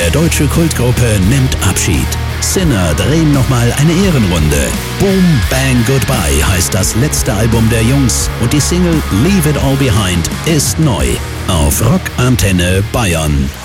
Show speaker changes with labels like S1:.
S1: der deutsche Kultgruppe nimmt Abschied. Sinner drehen nochmal eine Ehrenrunde. Boom Bang Goodbye heißt das letzte Album der Jungs und die Single Leave It All Behind ist neu auf Rock Antenne Bayern.